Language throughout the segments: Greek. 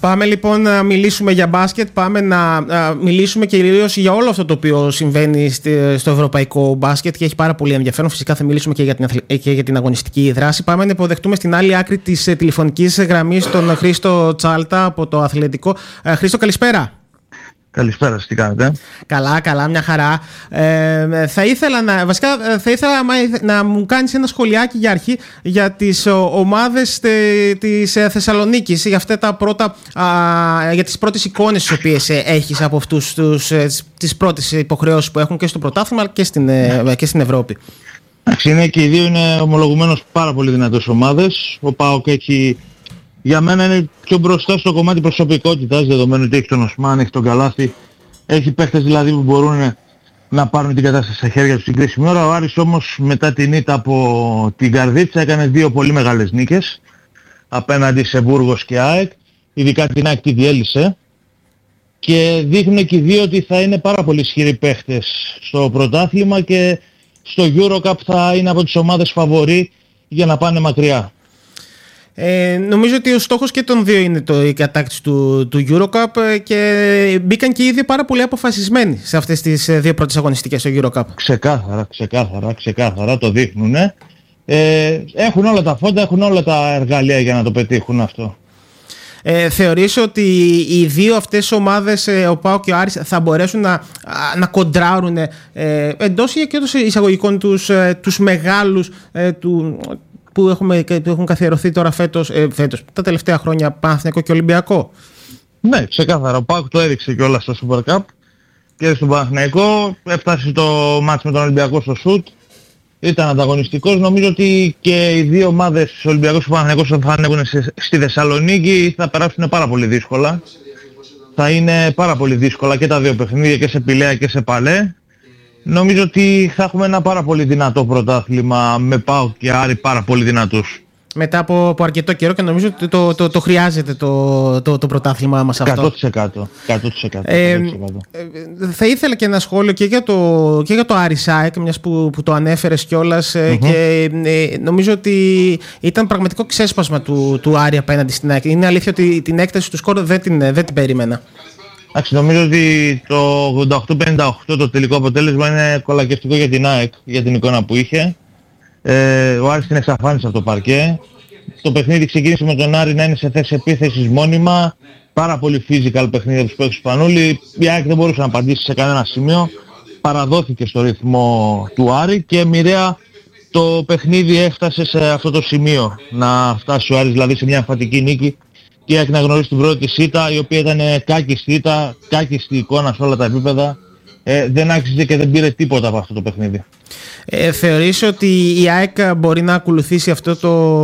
Πάμε λοιπόν να μιλήσουμε για μπάσκετ, πάμε να μιλήσουμε κυρίως για όλο αυτό το οποίο συμβαίνει στο ευρωπαϊκό μπάσκετ και έχει πάρα πολύ ενδιαφέρον. Φυσικά θα μιλήσουμε και για την αγωνιστική δράση. Πάμε να υποδεχτούμε στην άλλη άκρη της τηλεφωνικής γραμμής τον Χρήστο Τσάλτα από το Αθλητικό. Χρήστο, καλησπέρα. Καλησπέρα, τι κάνετε? Καλά, μια χαρά. Θα ήθελα να μου κάνεις ένα σχολιάκι για αρχή για τις ομάδες της Θεσσαλονίκης, για αυτά τα πρώτα, για τις πρώτες εικόνες τις οποίες έχεις από αυτούς τις πρώτες υποχρεώσεις που έχουν και στο πρωτάθλημα και στην Ευρώπη. Είναι και οι δύο είναι ομολογουμένως πάρα πολύ δυνατές ομάδες. Ο ΠΑΟΚ έχει, για μένα είναι πιο μπροστά στο κομμάτι προσωπικότητας, δεδομένου ότι έχει τον Οσμάν, έχει τον Καλάθι, έχει παίχτες δηλαδή που μπορούν να πάρουν την κατάσταση στα χέρια τους στην κρίσιμη ώρα. Ο Άρης όμως μετά την ήττα από την Καρδίτσα έκανε δύο πολύ μεγάλες νίκες απέναντι σε Μπούργος και ΑΕΚ, ειδικά την ΑΕΚ τη διέλυσε, και δείχνουν και οι δύο ότι θα είναι πάρα πολύ ισχυροί παίχτες στο πρωτάθλημα και στο EuroCup θα είναι από τις ομάδες φαβορί για να πάνε μακριά. Νομίζω ότι ο στόχος και των δύο είναι η κατάκτηση του EuroCup και μπήκαν και οι δύο πάρα πολύ αποφασισμένοι σε αυτές τις δύο πρώτες αγωνιστικές στο EuroCup. Ξεκάθαρα το δείχνουν. Έχουν όλα τα φόντα, έχουν όλα τα εργαλεία για να το πετύχουν αυτό. Θεωρείς ότι οι δύο αυτές ομάδες, ο ΠΑΟΚ και ο Άρης, θα μπορέσουν να κοντράρουν εντός και εντός εισαγωγικών τους μεγάλους που έχουν καθιερωθεί τώρα φέτος, τα τελευταία χρόνια, Παναθηναϊκό και Ολυμπιακό? Ναι, ξεκάθαρα. Ο ΠΑΟΚ το έδειξε κιόλας στο Super Cup και στον Παναθηναϊκό. Έφτασε το μάτς με τον Ολυμπιακό στο σουτ. Ήταν ανταγωνιστικός. Νομίζω ότι και οι δύο ομάδες, ο Ολυμπιακός και ο Παναθηναϊκός, όταν θα ανέβουν στη Θεσσαλονίκη, θα περάσουν πάρα πολύ δύσκολα. Θα είναι πάρα πολύ δύσκολα και τα δύο παιχνίδια, και σε Πηλαία και σε Παλέ. Νομίζω ότι θα έχουμε ένα πάρα πολύ δυνατό πρωτάθλημα με ΠΑΟΚ και Άρη πάρα πολύ δυνατούς. Μετά από αρκετό καιρό, και νομίζω ότι το χρειάζεται το πρωτάθλημα μας αυτό. 100%. Θα ήθελα και ένα σχόλιο και για το Άρη ΑΕΚ, μιας που το ανέφερες κιόλας, και νομίζω ότι ήταν πραγματικό ξέσπασμα του Άρη απέναντι στην ΑΕΚ. Είναι αλήθεια ότι την έκταση του σκορ δεν την περίμενα. Εντάξει, νομίζω ότι το 88-58 το τελικό αποτέλεσμα είναι κολακευτικό για την ΑΕΚ, για την εικόνα που είχε. Ο Άρης την εξαφάνισε από το παρκέ. Το παιχνίδι ξεκίνησε με τον Άρη να είναι σε θέση επίθεσης μόνιμα. Πάρα πολύ physical παιχνίδι από τους παίκτες του Σπανούλη. Η ΑΕΚ δεν μπορούσε να απαντήσει σε κανένα σημείο. Παραδόθηκε στο ρυθμό του Άρη και μοιραία το παιχνίδι έφτασε σε αυτό το σημείο. Να φτάσει ο Άρης δηλαδή σε μια εμφατική νίκη και έχει να γνωρίσει την πρώτη της ήττα, η οποία ήταν κάκιστη ήττα, κάκιστη εικόνα σε όλα τα επίπεδα. Δεν άξιζε και δεν πήρε τίποτα από αυτό το παιχνίδι. Θεωρείς ότι η ΑΕΚ μπορεί να ακολουθήσει αυτό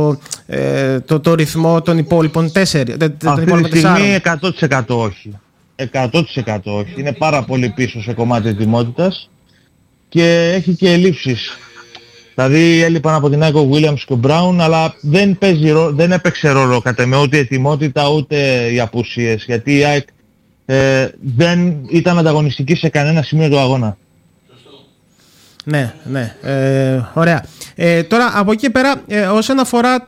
το ρυθμό των υπόλοιπων 4? Αυτή τη στιγμή 100% όχι. 100% όχι. Είναι πάρα πολύ πίσω σε κομμάτι ετοιμότητας και έχει και ελλείψεις. Δηλαδή έλειπαν από την ΑΕΚ ο Williams και ο Brown, αλλά δεν έπαιξε ρόλο κατά με ούτε η ετοιμότητα ούτε οι απουσίες, γιατί η ΑΕΚ δεν ήταν ανταγωνιστική σε κανένα σημείο του αγώνα. Ναι, ωραία. Τώρα από εκεί και πέρα, όσον αφορά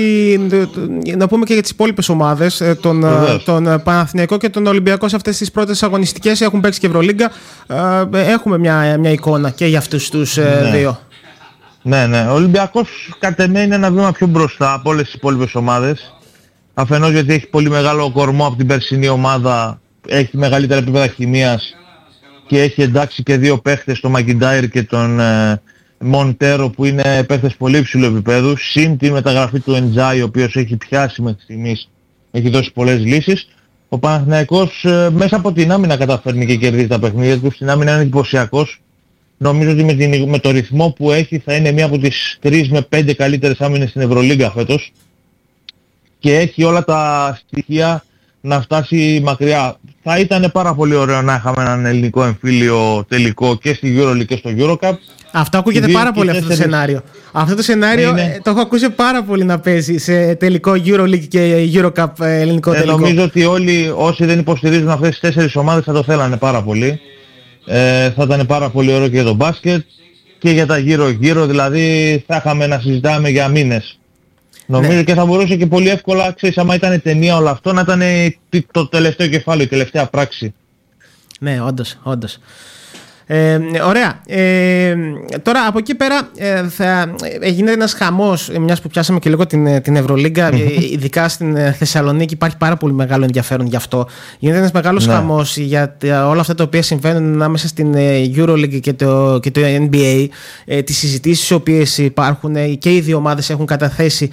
να πούμε και για τις υπόλοιπες ομάδες, τον Παναθηναϊκό και τον Ολυμπιακό, σε αυτές τις πρώτες αγωνιστικές έχουν παίξει και Ευρωλίγκα, έχουμε μια εικόνα και για αυτούς τους δύο. Ναι. Ο Ολυμπιακός κατ' εμέ είναι ένα βήμα πιο μπροστά από όλες τις υπόλοιπες ομάδες. Αφενός γιατί έχει πολύ μεγάλο κορμό από την περσινή ομάδα, έχει μεγαλύτερα επίπεδα χημείας και έχει εντάξει και δύο παίχτες, τον Μακιντάιρ και τον Μοντέρο, που είναι παίχτες πολύ υψηλού επίπεδου. Συν τη μεταγραφή του Εντζάι, ο οποίος έχει πιάσει μέχρι στιγμής, έχει δώσει πολλές λύσεις. Ο Παναθηναϊκός μέσα από την άμυνα καταφέρνει και κερδίζει τα παιχνίδια του. Στην άμυνα είναι εντυπωσιακός. Νομίζω ότι με το ρυθμό που έχει θα είναι μία από τις 3 με 5 καλύτερες άμυνες στην Ευρωλίγκα φέτος και έχει όλα τα στοιχεία να φτάσει μακριά. Θα ήταν πάρα πολύ ωραίο να είχαμε έναν ελληνικό εμφύλιο τελικό και στη EuroLeague και στο EuroCup. Αυτό ακούγεται πάρα πολύ αυτό το σενάριο. Αυτό το σενάριο το έχω ακούσει πάρα πολύ να παίζει σε τελικό EuroLeague και EuroCup ελληνικό τελικό. Νομίζω ότι όλοι όσοι δεν υποστηρίζουν αυτές τις 4 ομάδες θα το θέλανε πάρα πολύ. Θα ήταν πάρα πολύ ωραίο και για το μπάσκετ και για τα γύρω-γύρω, δηλαδή θα είχαμε να συζητάμε για μήνες Νομίζω και θα μπορούσε και πολύ εύκολα, ξέρεις, άμα ήταν ταινία όλο αυτό, να ήταν το τελευταίο κεφάλαιο, η τελευταία πράξη. Ναι, όντως. Ωραία. Τώρα από εκεί πέρα θα έγινε ένας χαμός, μιας που πιάσαμε και λίγο την Ευρωλίγκα, ειδικά στην Θεσσαλονίκη υπάρχει πάρα πολύ μεγάλο ενδιαφέρον γι' αυτό. Γίνεται ένας μεγάλος χαμός για όλα αυτά τα οποία συμβαίνουν ανάμεσα στην Euroleague και το NBA, τις συζητήσεις οι οποίες υπάρχουν, και οι δύο ομάδες έχουν καταθέσει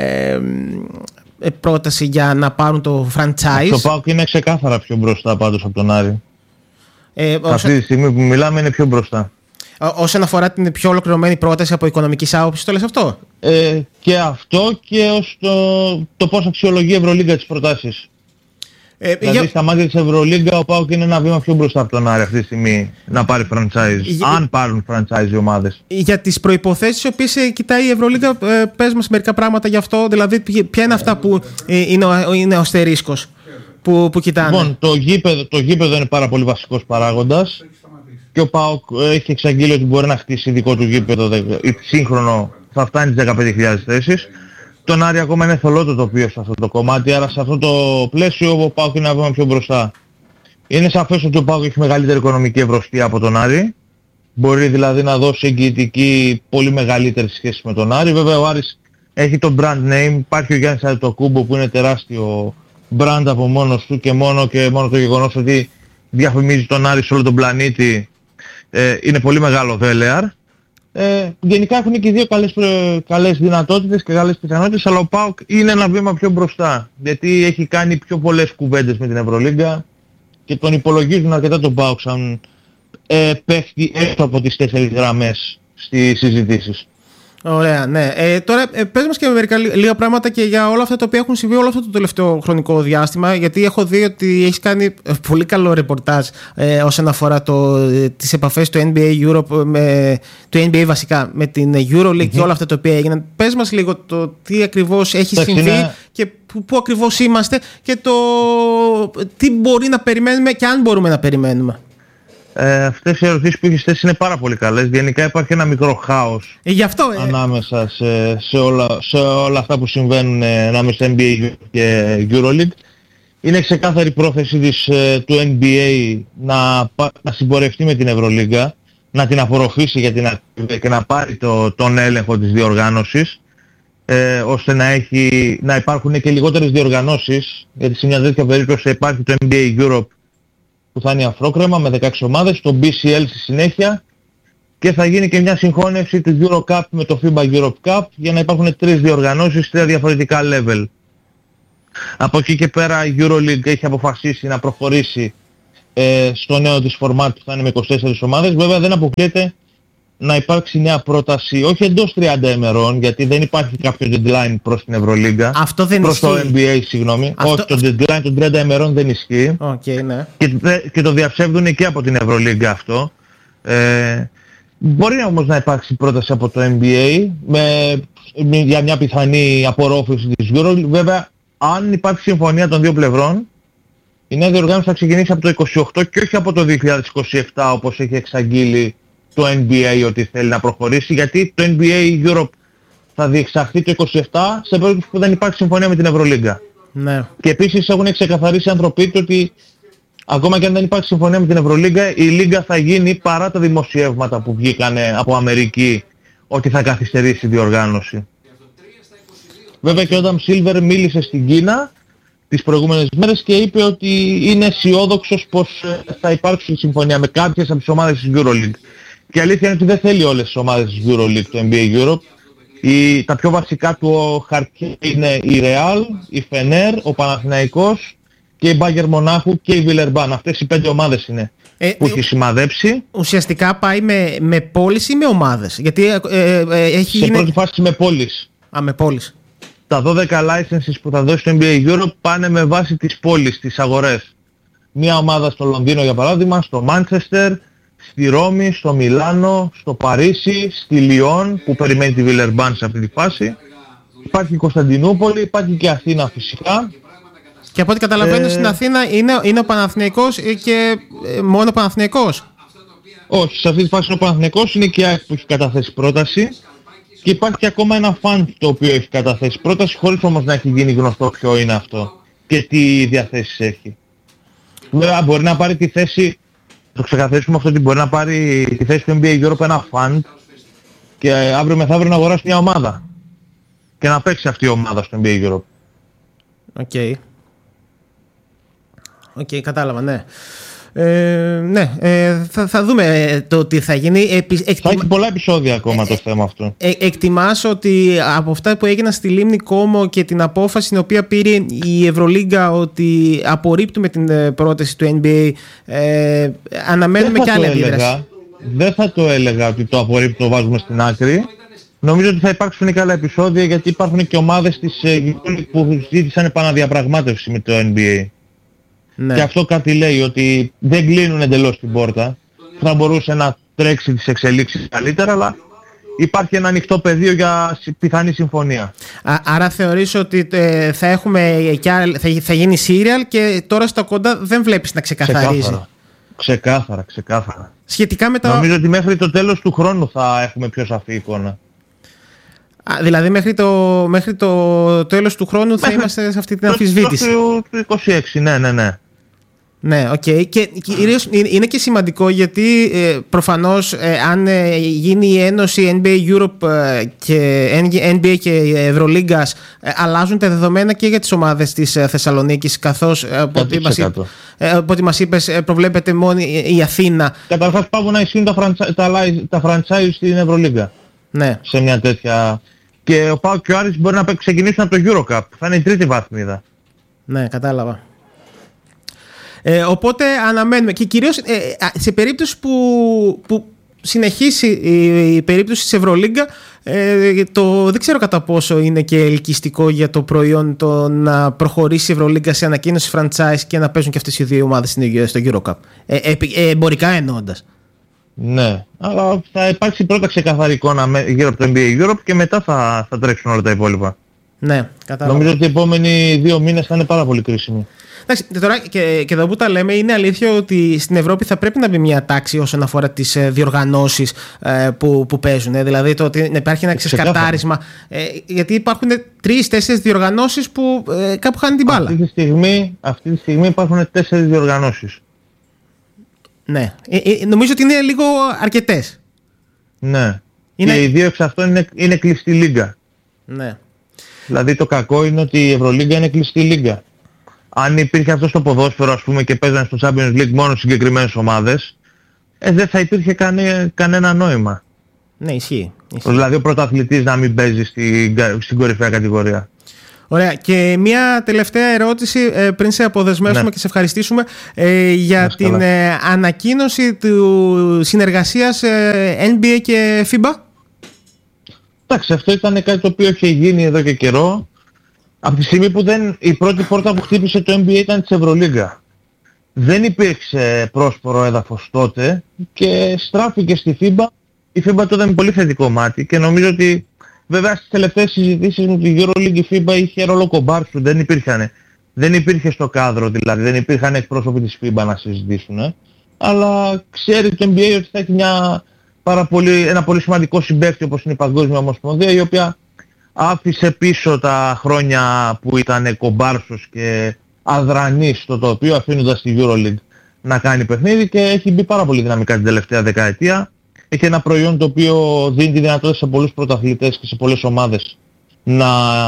πρόταση για να πάρουν το franchise. Το ΠΑΟΚ είναι ξεκάθαρα πιο μπροστά πάντως από τον Άρη. Αυτή τη στιγμή που μιλάμε είναι πιο μπροστά. Όσον αφορά την πιο ολοκληρωμένη πρόταση από οικονομικής άποψης, το λες αυτό? Και αυτό και ως το πώς αξιολογεί η Ευρωλίγκα τις προτάσεις. Δηλαδή στα μάτια της Ευρωλίγκα ο ΠΑΟΚ είναι ένα βήμα πιο μπροστά από τον Άρη αυτή τη στιγμή να πάρει franchise, αν πάρουν franchise οι ομάδες. Για τις προϋποθέσεις οι οποίες κοιτάει η Ευρωλίγκα, πες μας μερικά πράγματα γι' αυτό, δηλαδή ποια είναι αυτά που είναι ο αστερίσκος που κοιτάνε? Λοιπόν, το γήπεδο είναι πάρα πολύ βασικός παράγοντας και ο ΠΑΟΚ έχει εξαγγείλει ότι μπορεί να χτίσει δικό του γήπεδο σύγχρονο, θα φτάνει τις 15.000 θέσεις. Τον Άρη ακόμα είναι θολό το τοπίο σε αυτό το κομμάτι, άρα σε αυτό το πλαίσιο ο ΠΑΟΚ είναι ένα βήμα πιο μπροστά. Είναι σαφές ότι ο ΠΑΟΚ έχει μεγαλύτερη οικονομική ευρωστία από τον Άρη, μπορεί δηλαδή να δώσει εγγυητική πολύ μεγαλύτερη σχέση με τον Άρη. Βέβαια ο Άρης έχει το brand name, υπάρχει ο Γιάννης Αντετοκούμπο που είναι τεράστιο brand από μόνος του και μόνο το γεγονός ότι διαφημίζει τον Άρη σε όλο τον πλανήτη είναι πολύ μεγάλο δέλεαρ. Γενικά έχουν και οι δύο καλές δυνατότητες και καλές πιθανότητες, αλλά ο ΠΑΟΚ είναι ένα βήμα πιο μπροστά, γιατί έχει κάνει πιο πολλές κουβέντες με την Ευρωλίγκα και τον υπολογίζουν αρκετά τον ΠΑΟΚ σαν παίχτη έξω από τις 4 γραμμές στις συζητήσεις. Ωραία, ναι. Τώρα πες μας και μερικά λίγα πράγματα και για όλα αυτά τα οποία έχουν συμβεί όλο αυτό το τελευταίο χρονικό διάστημα, γιατί έχω δει ότι έχεις κάνει πολύ καλό ρεπορτάζ όσον αφορά τις επαφές του NBA Europe, του NBA βασικά, με την Euroleague και όλα αυτά τα οποία έγιναν. Πες μας λίγο το τι ακριβώς έχει συμβεί και πού ακριβώς είμαστε και τι μπορεί να περιμένουμε και αν μπορούμε να περιμένουμε. Αυτές οι ερωτήσεις που έχεις θέσει είναι πάρα πολύ καλές. Γενικά υπάρχει ένα μικρό χάος ανάμεσα σε όλα αυτά που συμβαίνουν ανάμεσα NBA και Euroleague. Είναι ξεκάθαρη πρόθεση του NBA να συμπορευτεί με την Ευρωλίγκα, να την απορροφήσει για την ακρίβεια και να πάρει τον έλεγχο της διοργάνωσης, ώστε να υπάρχουν και λιγότερες διοργανώσεις, γιατί σε μια τέτοια περίπτωση υπάρχει το NBA Europe που θα είναι αφρόκρεμα με 16 ομάδες, το BCL στη συνέχεια και θα γίνει και μια συγχώνευση του EuroCup με το FIBA Europe Cup για να υπάρχουν 3 διοργανώσεις, 3 διαφορετικά level. Από εκεί και πέρα η EuroLeague έχει αποφασίσει να προχωρήσει στο νέο της format που θα είναι με 24 ομάδες. Βέβαια δεν αποκλείεται να υπάρξει νέα πρόταση, όχι εντός 30 ημερών, γιατί δεν υπάρχει κάποιο deadline προς την Ευρωλίγκα. Αυτό δεν προς ισχύει. το NBA, συγγνώμη. Όχι, το deadline των 30 ημερών δεν ισχύει. Okay, ναι. Και το διαψεύδουν και από την Ευρωλίγκα αυτό. Μπορεί όμως να υπάρξει πρόταση από το NBA για μια πιθανή απορρόφηση της EuroLeague. Βέβαια, αν υπάρξει συμφωνία των δύο πλευρών, η νέα διοργάνωση θα ξεκινήσει από το 28 και όχι από το 2027 όπως έχει εξαγγείλει το NBA ότι θέλει να προχωρήσει, γιατί το NBA Europe θα διεξαχθεί το 27 σε περίπτωση που δεν υπάρχει συμφωνία με την Ευρωλίγκα. Ναι. Και επίσης έχουν ξεκαθαρίσει οι άνθρωποι του ότι ακόμα και αν δεν υπάρχει συμφωνία με την Ευρωλίγκα, η Λίγκα θα γίνει παρά τα δημοσιεύματα που βγήκανε από Αμερική ότι θα καθυστερήσει η διοργάνωση. Βέβαια και ο Adam Silver μίλησε στην Κίνα τις προηγούμενες μέρες και είπε ότι είναι αισιόδοξος πως θα υπάρξει συμφωνία με κάποιες από τις ομάδες της EuroLeague. Και η αλήθεια είναι ότι δεν θέλει όλες τις ομάδες της EuroLeague το NBA Europe. Τα πιο βασικά του χαρτιά είναι η Real, η Fener, ο Παναθηναϊκός και η Bayern Μονάχου και η Villeurbanne. Αυτές οι 5 ομάδες είναι που έχει σημαδέψει. Ουσιαστικά πάει με πόλεις ή με ομάδες? Γιατί έχει σε πρώτη φάση με πόλεις. Με πόλεις. Τα 12 licenses που θα δώσει το NBA Europe πάνε με βάση τις πόλεις, τις αγορές. Μια ομάδα στο Λονδίνο για παράδειγμα, στο Manchester, στη Ρώμη, στο Μιλάνο, στο Παρίσι, στη Λιόν που περιμένει τη Villeurbanne σε αυτή τη φάση. Υπάρχει η Κωνσταντινούπολη, υπάρχει και Αθήνα φυσικά. Και από ό,τι καταλαβαίνω στην Αθήνα είναι ο Παναθηναϊκός και μόνο ο Παναθηναϊκός. Όχι, σε αυτή τη φάση είναι ο Παναθηναϊκός, είναι και η ΑΕΚ που έχει καταθέσει πρόταση. Και υπάρχει και ακόμα ένα φαν το οποίο έχει καταθέσει πρόταση, χωρίς όμως να έχει γίνει γνωστό ποιο είναι αυτό και τι διαθέσεις έχει. Βέβαια μπορεί να πάρει τη θέση, το ξεκαθαρίσουμε αυτό, ότι μπορεί να πάρει τη θέση του NBA Europe ένα fund και αύριο μεθαύριο να αγοράσει μια ομάδα και να παίξει αυτή η ομάδα στο NBA Europe. Οκ, κατάλαβα, ναι. Θα δούμε το τι θα γίνει. Θα έχει πολλά επεισόδια ακόμα το θέμα αυτό. Εκτιμάς ότι από αυτά που έγιναν στη Λίμνη Κόμο και την απόφαση την οποία πήρε η Ευρωλίγκα ότι απορρίπτουμε την πρόταση του NBA, αναμένουμε και άλλη αντίδραση? Δεν θα το έλεγα ότι το απορρίπτω, το βάζουμε στην άκρη. Νομίζω ότι θα υπάρξουν και άλλα επεισόδια, γιατί υπάρχουν και ομάδες της που ζήτησαν επαναδιαπραγμάτευση με το NBA. Ναι. Και αυτό κάτι λέει, ότι δεν κλείνουν εντελώς την πόρτα. Θα μπορούσε να τρέξει τις εξελίξεις καλύτερα, αλλά υπάρχει ένα ανοιχτό πεδίο για πιθανή συμφωνία. Άρα θεωρείς ότι θα έχουμε θα γίνει serial και τώρα στα κοντά δεν βλέπεις να ξεκαθαρίζει? Ξεκάθαρα. Σχετικά με Νομίζω ότι μέχρι το τέλος του χρόνου θα έχουμε πιο σαφή εικόνα. Δηλαδή μέχρι το τέλος του χρόνου θα είμαστε σε αυτή την αμφισβήτηση. Το 26, ναι. Ναι, οκ. Και κυρίως είναι και σημαντικό, γιατί προφανώς αν γίνει η ένωση NBA Europe και NBA και Ευρωλίγκας, αλλάζουν τα δεδομένα και για τις ομάδες της Θεσσαλονίκης, καθώς από ό,τι μας είπες προβλέπεται μόνο η Αθήνα. Καταρχάς πάβουν να ισχύουν τα franchise στην Ευρωλίγκα. Ναι. Σε μια τέτοια... Και ο ΠΑΟΚ και ο Άρης μπορεί να ξεκινήσουν από το EuroCup. Θα είναι η τρίτη βαθμίδα. Ναι, κατάλαβα. Οπότε αναμένουμε. Και κυρίως σε περίπτωση που συνεχίσει η περίπτωση της Ευρωλίγκα, δεν ξέρω κατά πόσο είναι και ελκυστικό για το προϊόν το να προχωρήσει η Ευρωλίγκα σε ανακοίνωση franchise και να παίζουν και αυτές οι δύο ομάδες στο EuroCup. Εμπορικά εννοώντας. Ναι, αλλά θα υπάρξει πρώτα ξεκαθαρή εικόνα γύρω από το NBA Europe και μετά θα τρέξουν όλα τα υπόλοιπα. Ναι, κατάλαβα. Νομίζω ότι οι επόμενοι 2 μήνες θα είναι πάρα πολύ κρίσιμοι. Εντάξει, τώρα και εδώ που τα λέμε, είναι αλήθεια ότι στην Ευρώπη θα πρέπει να μπει μια τάξη όσον αφορά τις διοργανώσεις που παίζουν. Δηλαδή το ότι υπάρχει ένα ξεσκαρτάρισμα. Γιατί υπάρχουν 3-4 διοργανώσεις που κάπου χάνουν την μπάλα. Αυτή τη στιγμή υπάρχουν 4 διοργανώσεις. Ναι. Νομίζω ότι είναι λίγο αρκετές. Ναι. Και οι 2 εξ αυτών είναι κλειστή λίγκα. Ναι. Δηλαδή το κακό είναι ότι η Ευρωλίγκα είναι κλειστή λίγκα. Αν υπήρχε αυτό στο ποδόσφαιρο, ας πούμε, και παίζανε στο Champions League μόνο συγκεκριμένες ομάδες, δεν θα υπήρχε κανένα νόημα. Ναι, ισχύει. Δηλαδή ο πρωταθλητής να μην παίζει στην κορυφαία κατηγορία. Ωραία. Και μια τελευταία ερώτηση πριν σε αποδεσμεύσουμε και σε ευχαριστήσουμε για την ανακοίνωση του συνεργασίας NBA και FIBA. Εντάξει, αυτό ήταν κάτι το οποίο είχε γίνει εδώ και καιρό. Από τη στιγμή που η πρώτη πόρτα που χτύπησε το NBA ήταν της Ευρωλίγκα. Δεν υπήρξε πρόσφορο έδαφος τότε και στράφηκε στη FIBA. Η FIBA τότε με πολύ θετικό μάτι και νομίζω ότι βέβαια στις τελευταίες συζητήσεις με τη EuroLeague η FIBA είχε ρόλο κομπάρσου, δεν υπήρχε στο κάδρο, δηλαδή δεν υπήρχαν εκπρόσωποι της FIBA να συζητήσουν. Αλλά ξέρει το NBA ότι θα έχει ένα πολύ σημαντικό συμπαίκτη όπως είναι η Παγκόσμια Ομοσπονδία, η οποία άφησε πίσω τα χρόνια που ήταν κομπάρσος και αδρανής στο τοπίο, αφήνοντας τη EuroLeague να κάνει παιχνίδι, και έχει μπει πάρα πολύ δυναμικά την τελευταία δεκαετία. Έχει ένα προϊόν το οποίο δίνει τη δυνατότητα σε πολλούς πρωταθλητές και σε πολλές ομάδες να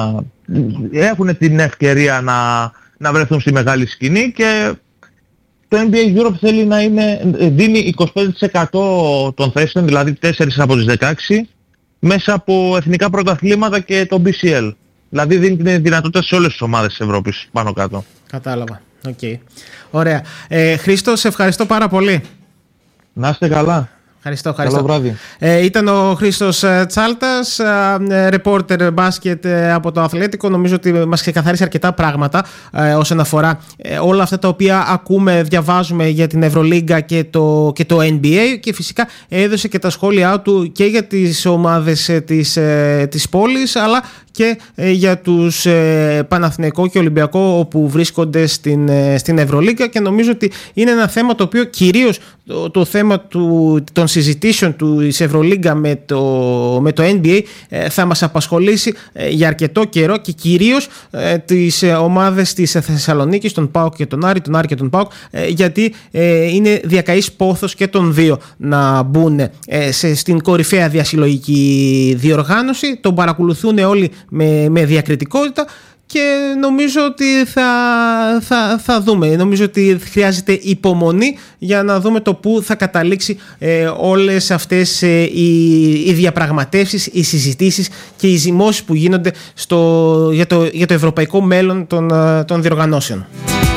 έχουν την ευκαιρία να βρεθούν στη μεγάλη σκηνή, και το NBA Europe θέλει δίνει 25% των θέσεων, δηλαδή 4 από τις 16, μέσα από εθνικά πρωταθλήματα και το BCL. Δηλαδή δίνει τη δυνατότητα σε όλες τις ομάδες της Ευρώπης πάνω κάτω. Κατάλαβα. Okay. Ωραία. Χρήστο, σε ευχαριστώ πάρα πολύ. Να είστε καλά. Ευχαριστώ. Καλό βράδυ. Ήταν ο Χρήστος Τσάλτας, ρεπόρτερ μπάσκετ από το Αθλέτικο. Νομίζω ότι μας ξεκαθαρίσει αρκετά πράγματα όσον αφορά όλα αυτά τα οποία ακούμε, διαβάζουμε για την Ευρωλίγκα και το NBA, και φυσικά έδωσε και τα σχόλιά του και για τις ομάδες της πόλης, αλλά και για τους Παναθηναϊκό και Ολυμπιακό, όπου βρίσκονται στην Ευρωλίγκα, και νομίζω ότι είναι ένα θέμα το οποίο κυρίως το θέμα των συζητήσεων της Ευρωλίγκα με το NBA θα μας απασχολήσει για αρκετό καιρό, και κυρίως τις ομάδες της Θεσσαλονίκης, τον ΠΑΟΚ και τον Άρη και τον ΠΑΟΚ, γιατί είναι διακαής πόθος και των δύο να μπουν στην κορυφαία διασυλλογική διοργάνωση. Τον παρακολουθούν όλοι με διακριτικότητα και νομίζω ότι θα δούμε. Νομίζω ότι χρειάζεται υπομονή για να δούμε το πού θα καταλήξει όλες αυτές οι διαπραγματεύσεις, οι συζητήσεις και οι ζυμώσεις που γίνονται για το ευρωπαϊκό μέλλον των διοργανώσεων.